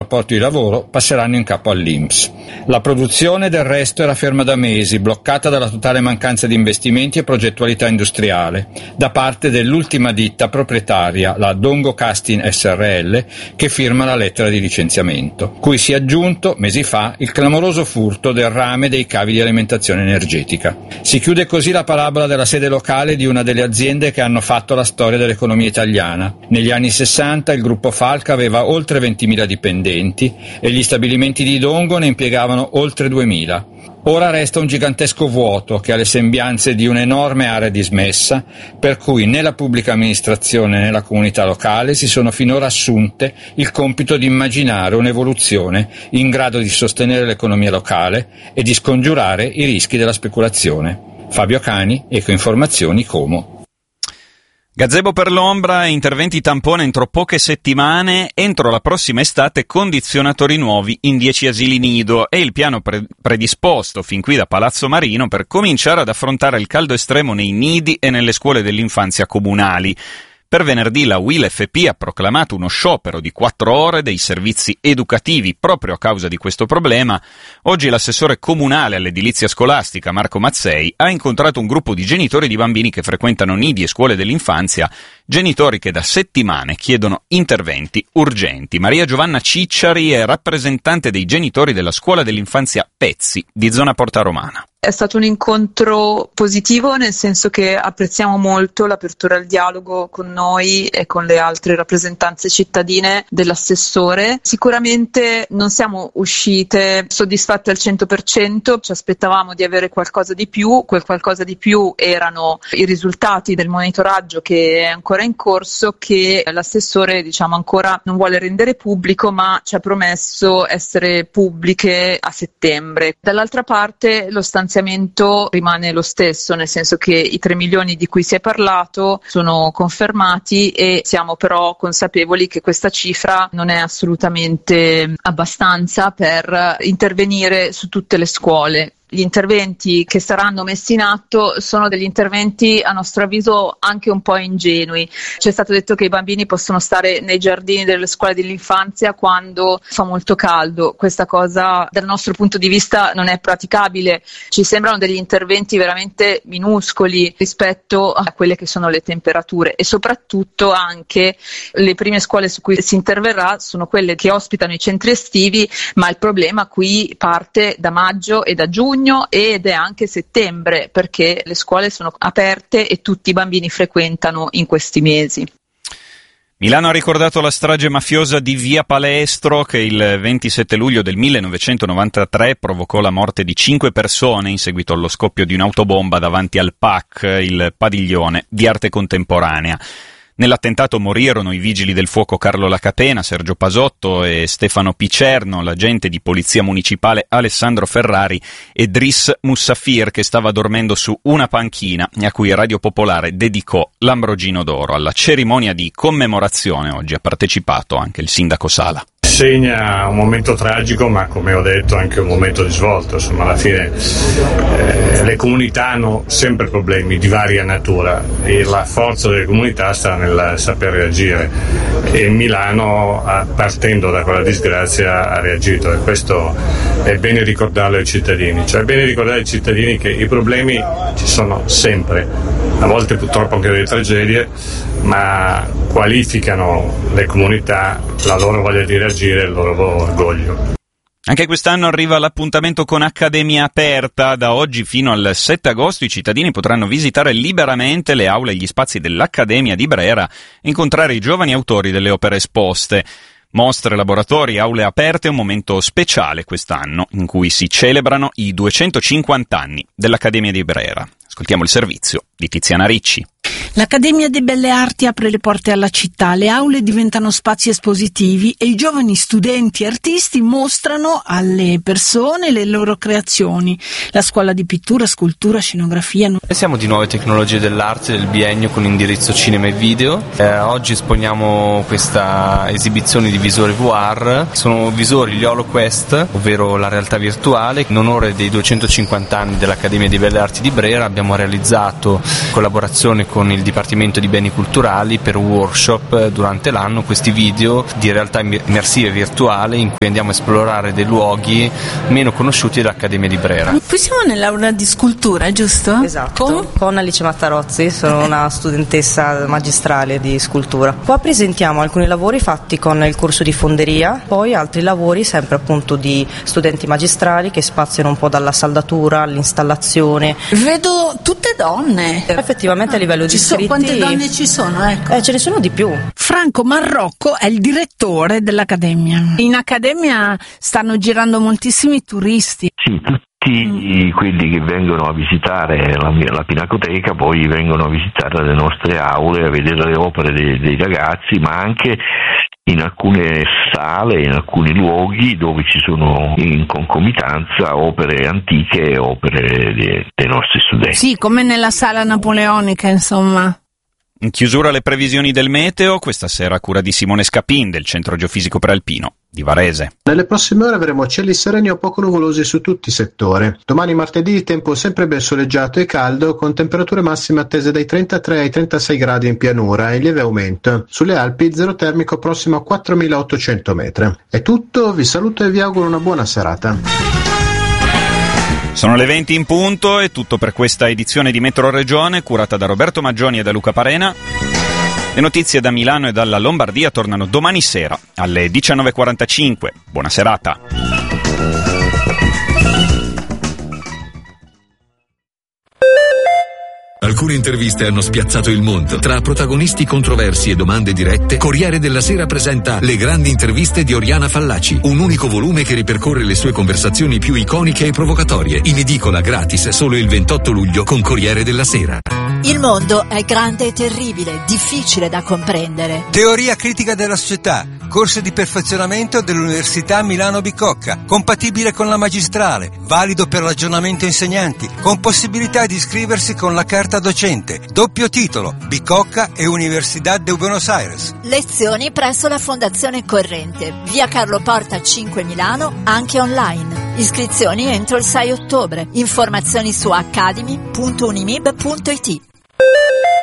rapporto di lavoro passeranno in capo all'INPS. La produzione del resto era ferma da mesi, bloccata dalla totale mancanza di investimenti e progettualità industriale da parte dell'ultima ditta proprietaria, la Dongo Casting SRL, che firma la lettera di licenziamento, cui si è aggiunto mesi fa il clamoroso furto del rame dei cavi di alimentazione energetica. Si chiude così la parabola della sede locale di una delle aziende che hanno fatto la storia dell'economia italiana. Negli anni 60 il gruppo Falca aveva oltre 20.000 dipendenti e gli stabilimenti di Dongo ne impiegavano oltre 2.000. Ora resta un gigantesco vuoto che ha le sembianze di un'enorme area dismessa, per cui né la pubblica amministrazione né la comunità locale si sono finora assunte il compito di immaginare un'evoluzione in grado di sostenere l'economia locale e di scongiurare i rischi della speculazione. Fabio Cani, Ecoinformazioni, Como. Gazebo per l'ombra, interventi tampone entro poche settimane, entro la prossima estate condizionatori nuovi in 10 asili nido, è il piano predisposto fin qui da Palazzo Marino per cominciare ad affrontare il caldo estremo nei nidi e nelle scuole dell'infanzia comunali. Per venerdì la UIL FP ha proclamato uno sciopero di 4 ore dei servizi educativi proprio a causa di questo problema. Oggi l'assessore comunale all'edilizia scolastica Marco Mazzei ha incontrato un gruppo di genitori di bambini che frequentano nidi e scuole dell'infanzia, genitori che da settimane chiedono interventi urgenti. Maria Giovanna Cicciari è rappresentante dei genitori della scuola dell'infanzia Pezzi di zona Porta Romana. È stato un incontro positivo, nel senso che apprezziamo molto l'apertura al dialogo con noi e con le altre rappresentanze cittadine dell'assessore. Sicuramente non siamo uscite soddisfatte al 100%, ci aspettavamo di avere qualcosa di più. Quel qualcosa di più erano i risultati del monitoraggio che è ancora in corso, che l'assessore ancora non vuole rendere pubblico, ma ci ha promesso essere pubbliche a settembre. Dall'altra parte lo stanziamento rimane lo stesso, nel senso che i 3 milioni di cui si è parlato sono confermati e siamo però consapevoli che questa cifra non è assolutamente abbastanza per intervenire su tutte le scuole. Gli interventi che saranno messi in atto sono degli interventi a nostro avviso anche un po' ingenui. Ci è stato detto che i bambini possono stare nei giardini delle scuole dell'infanzia quando fa molto caldo. Questa cosa dal nostro punto di vista non è praticabile. Ci sembrano degli interventi veramente minuscoli rispetto a quelle che sono le temperature, e soprattutto anche le prime scuole su cui si interverrà sono quelle che ospitano i centri estivi, ma il problema qui parte da maggio e da giugno ed è anche settembre, perché le scuole sono aperte e tutti i bambini frequentano in questi mesi. Milano ha ricordato la strage mafiosa di Via Palestro che il 27 luglio del 1993 provocò la morte di 5 persone in seguito allo scoppio di un'autobomba davanti al PAC, il padiglione di arte contemporanea. Nell'attentato morirono i vigili del fuoco Carlo Lacapena, Sergio Pasotto e Stefano Picerno, l'agente di polizia municipale Alessandro Ferrari e Driss Mussafir, che stava dormendo su una panchina e a cui Radio Popolare dedicò l'Ambrogino d'Oro. Alla cerimonia di commemorazione oggi ha partecipato anche il sindaco Sala. Segna un momento tragico, ma come ho detto anche un momento di svolta. Insomma, alla fine le comunità hanno sempre problemi di varia natura e la forza delle comunità sta nel saper reagire, e Milano, partendo da quella disgrazia, ha reagito, e questo è bene ricordarlo ai cittadini. Cioè è bene ricordare ai cittadini che i problemi ci sono sempre, a volte purtroppo anche delle tragedie, ma qualificano le comunità, la loro voglia di reagire, il loro orgoglio. Anche quest'anno arriva l'appuntamento con Accademia Aperta. Da oggi fino al 7 agosto i cittadini potranno visitare liberamente le aule e gli spazi dell'Accademia di Brera e incontrare i giovani autori delle opere esposte. Mostre, laboratori, aule aperte, un momento speciale quest'anno in cui si celebrano i 250 anni dell'Accademia di Brera. Ascoltiamo il servizio di Tiziana Ricci. L'Accademia di Belle Arti apre le porte alla città, le aule diventano spazi espositivi e i giovani studenti e artisti mostrano alle persone le loro creazioni. La scuola di pittura, scultura, scenografia. Siamo di Nuove Tecnologie dell'Arte del biennio con indirizzo cinema e video. Oggi esponiamo questa esibizione di visori VR. Sono visori gli HoloQuest, ovvero la realtà virtuale. In onore dei 250 anni dell'Accademia di Belle Arti di Brera abbiamo realizzato, in collaborazione con il Dipartimento di Beni Culturali per workshop durante l'anno, questi video di realtà immersiva e virtuale in cui andiamo a esplorare dei luoghi meno conosciuti dall'Accademia di Brera. Poi siamo nell'aula di scultura, giusto? Esatto, con Alice Mattarozzi, sono una studentessa magistrale di scultura. Qua presentiamo alcuni lavori fatti con il corso di fonderia, poi altri lavori sempre appunto di studenti magistrali che spaziano un po' dalla saldatura all'installazione. Vedo tutte donne. Effettivamente a livello di iscritti... Quante donne ci sono? Ecco. Ce ne sono di più. Franco Marrocco è il direttore dell'Accademia. In Accademia stanno girando moltissimi turisti. Sì, tutti quelli che vengono a visitare la Pinacoteca poi vengono a visitare le nostre aule, a vedere le opere dei ragazzi, ma anche in alcune sale, in alcuni luoghi dove ci sono in concomitanza opere antiche e opere dei nostri studenti. Sì, come nella sala napoleonica, insomma. In chiusura le previsioni del meteo, questa sera a cura di Simone Scapin del Centro Geofisico Prealpino di Varese. Nelle prossime ore avremo cieli sereni o poco nuvolosi su tutti i settori. Domani martedì tempo sempre ben soleggiato e caldo con temperature massime attese dai 33 ai 36 gradi in pianura e in lieve aumento. Sulle Alpi zero termico prossimo a 4.800 metri. È tutto, vi saluto e vi auguro una buona serata. Sono le 20 in punto, è tutto per questa edizione di Metro Regione curata da Roberto Maggioni e da Luca Parena. Le notizie da Milano e dalla Lombardia tornano domani sera alle 19.45. Buona serata. Alcune interviste hanno spiazzato il mondo. Tra protagonisti controversi e domande dirette, Corriere della Sera presenta Le grandi interviste di Oriana Fallaci, un unico volume che ripercorre le sue conversazioni più iconiche e provocatorie. In edicola gratis solo il 28 luglio con Corriere della Sera. Il mondo è grande e terribile, difficile da comprendere. Teoria critica della società, corso di perfezionamento dell'Università Milano Bicocca, compatibile con la magistrale, valido per l'aggiornamento insegnanti, con possibilità di iscriversi con la carta docente, doppio titolo, Bicocca e Universidad de Buenos Aires. Lezioni presso la Fondazione Corrente, via Carlo Porta 5 Milano, anche online. Iscrizioni entro il 6 ottobre. Informazioni su academy.unimib.it.